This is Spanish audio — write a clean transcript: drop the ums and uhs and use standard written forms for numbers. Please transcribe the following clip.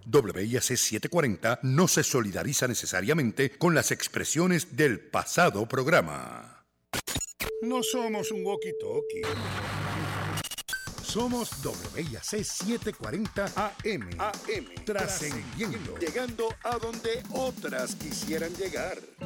WIAC 740 no se solidariza necesariamente con las expresiones del pasado programa. No somos un walkie-talkie. Somos WIAC 740 AM. Trascendiendo. Llegando a donde otras quisieran llegar.